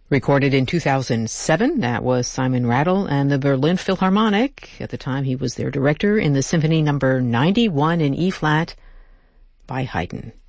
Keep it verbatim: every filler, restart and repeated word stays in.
Recorded in two thousand seven, that was Simon Rattle and the Berlin Philharmonic. At the time, he was their director in the Symphony Number ninety-one in E-flat by Haydn.